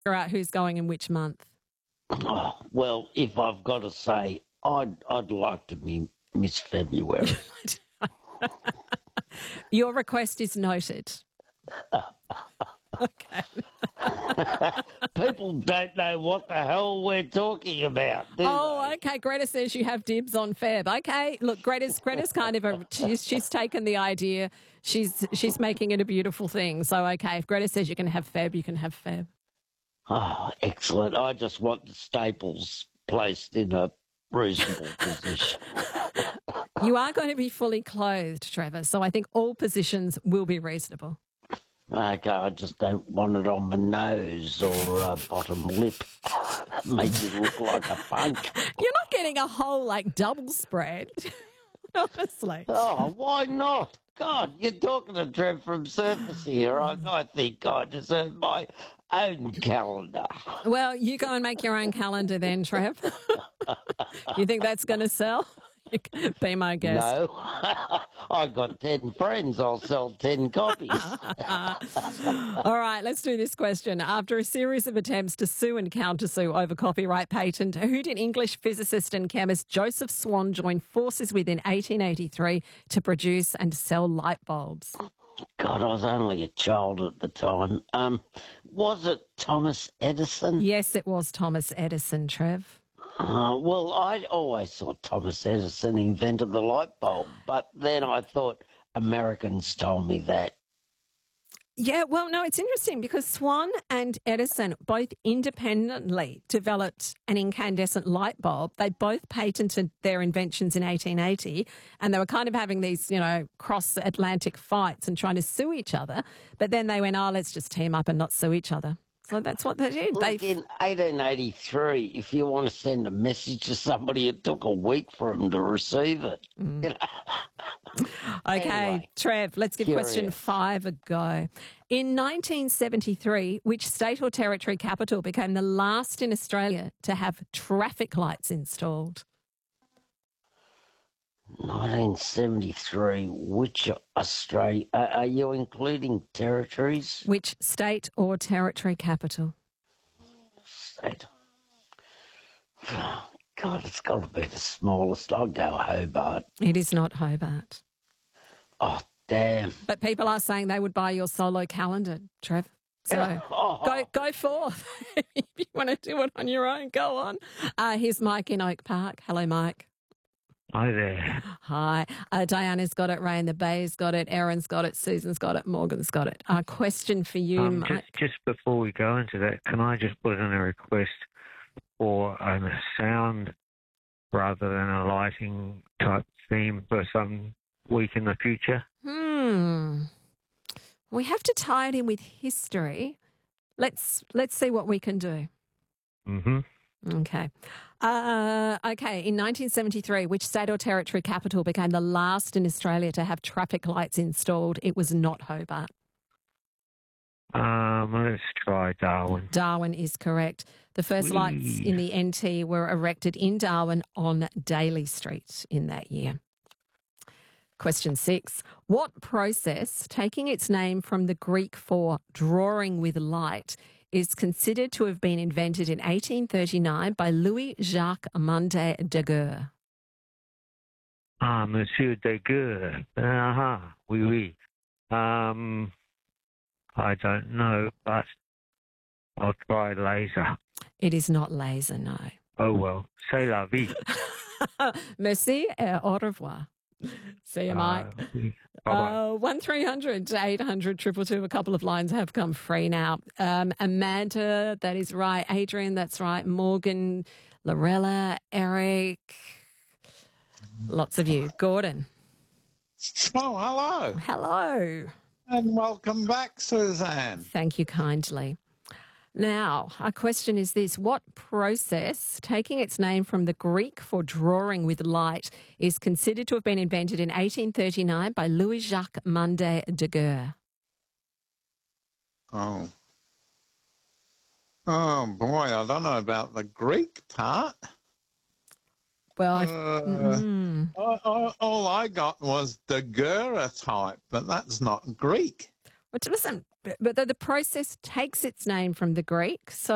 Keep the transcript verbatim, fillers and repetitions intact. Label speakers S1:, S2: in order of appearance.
S1: Figure out who's going in which month.
S2: Oh, well, if I've got to say, I'd I'd like to be Miss February.
S1: Your request is noted. Okay.
S2: People don't know what the hell we're talking about, do
S1: Oh,
S2: they?
S1: okay. Greta says you have dibs on Feb. Okay, look, Greta's Greta's kind of a she's, she's taken the idea. She's she's making it a beautiful thing. So okay, if Greta says you can have Feb, you can have Feb.
S2: Oh, excellent. I just want the staples placed in a reasonable position.
S1: You are going to be fully clothed, Trevor. So I think all positions will be reasonable.
S2: Okay, I just don't want it on my nose or uh, bottom lip. Makes it look like a punk.
S1: You're not getting a whole like double spread, honestly.
S2: Oh, why not? God, you're talking to Trev from Surface here. I, I think I deserve my own calendar.
S1: Well, you go and make your own calendar then, Trev. You think that's going to sell? You can be my guest.
S2: No, I've got ten friends. I'll sell ten copies.
S1: All right, let's do this question. After a series of attempts to sue and countersue over copyright patent, who did English physicist and chemist Joseph Swan join forces with in eighteen eighty-three to produce and sell light bulbs?
S2: God, I was only a child at the time. Um, was it Thomas Edison?
S1: Yes, it was Thomas Edison, Trev.
S2: Uh, well, I always thought Thomas Edison invented the light bulb, but then I thought Americans told me that.
S1: Yeah, well, no, it's interesting because Swan and Edison both independently developed an incandescent light bulb. They both patented their inventions in eighteen eighty, and they were kind of having these, you know, cross-Atlantic fights and trying to sue each other. But then they went, oh, let's just team up and not sue each other. So that's what they did.
S2: Look,
S1: They
S2: in eighteen eighty-three, if you want to send a message to somebody, it took a week for them to receive it.
S1: Mm.
S2: You know?
S1: Okay,
S2: Anyway,
S1: Trev, let's give question
S2: curious.
S1: five a go. In nineteen seventy-three, which state or territory capital became the last in Australia to have traffic lights installed?
S2: nineteen seventy-three, which Australia, uh, are you including territories?
S1: Which state or territory capital?
S2: State. God, it's got to be the smallest. I'll go Hobart.
S1: It is not Hobart.
S2: Oh, damn.
S1: But people are saying they would buy your solo calendar, Trev. So
S2: Oh,
S1: go go forth. If you want to do it on your own, go on. Uh, here's Mike in Oak Park. Hello, Mike.
S3: Hi there.
S1: Hi. Uh, Diana's got it. Ray in the Bay's got it. Erin's got it. Susan's got it. Morgan's got it. Uh, question for you,
S3: Um,
S1: Mike.
S3: just, just before we go into that, can I just put in a request for a sound rather than a lighting type theme for some week in the future?
S1: Hmm. We have to tie it in with history. Let's let's see what we can do.
S3: Mm-hmm.
S1: Okay. Uh, okay. In nineteen seventy-three, which state or territory capital became the last in Australia to have traffic lights installed? It was not Hobart.
S3: Um, let's try Darwin.
S1: Darwin is correct. The first lights
S3: Whee!
S1: in the N T were erected in Darwin on Daly Street in that year. Question six. What process, taking its name from the Greek for drawing with light, is considered to have been invented in eighteen thirty-nine by Louis-Jacques Mundet Daguerre?
S3: Ah, Monsieur Daguerre. Uh-huh. Oui, oui. Um, I don't know, but I'll try laser.
S1: It is not laser, no.
S3: Oh, well. C'est la vie.
S1: Merci et au revoir. See you, Mike.
S3: Uh, bye-bye.
S1: Uh, one three hundred eight hundred two two two. A couple of lines have come free now. Um, Amanda, that is right. Adrian, that's right. Morgan, Lorella, Eric. Lots of you. Gordon.
S4: Oh, hello.
S1: Hello.
S4: And welcome back, Suzanne.
S1: Thank you kindly. Now, our question is this. What process, taking its name from the Greek for drawing with light, is considered to have been invented in eighteen thirty-nine by Louis-Jacques Mundet Daguerre?
S4: Oh. Oh, boy, I don't know about the Greek part.
S1: Well, I
S4: Uh,
S1: mm,
S4: all, all- all I got was daguerreotype, but that's not Greek.
S1: but listen, but the, the process takes its name from the Greek. So